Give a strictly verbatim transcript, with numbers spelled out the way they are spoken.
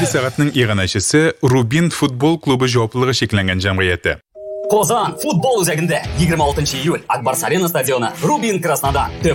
сағатның иғанашысы Рубин футбол клубы жауаптылығы шекленген жамғияты. Қозан футбол өзегінде yigirma oltinchi iyul Akbar Arena стадионы Рубин Краснодар.